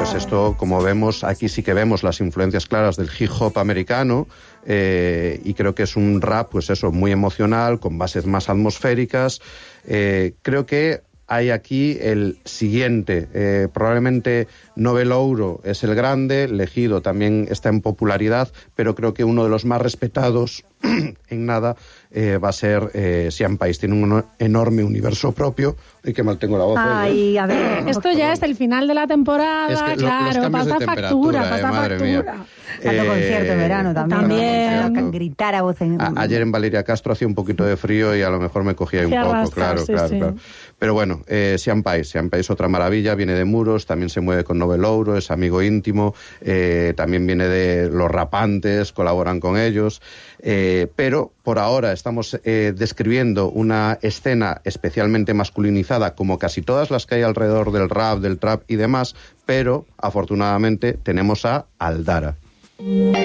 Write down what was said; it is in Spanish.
pues esto, como vemos, aquí sí que vemos las influencias claras del hip hop americano, y creo que es un rap, pues eso, muy emocional, con bases más atmosféricas. Creo que hay aquí el siguiente, probablemente Nove Louro es el grande, Legido también está en popularidad, pero creo que uno de los más respetados en nada va a ser Sean País. Tiene un enorme universo propio. Y que mal tengo la voz. Ay, a ver, esto ya es el final de la temporada, es que claro, pasa factura, madre mía. Tanto concierto en verano también. Gritar a voz en... Ayer en Valeria Castro hacía un poquito de frío y a lo mejor me cogía un poco, claro. Pero bueno, Sean País, otra maravilla, viene de Muros, también se mueve con Nove Louro, es amigo íntimo, también viene de Los Rapantes, colaboran con ellos, pero por ahora estamos describiendo una escena especialmente masculinizada, como casi todas las que hay alrededor del rap, del trap y demás, pero afortunadamente tenemos a Aldara.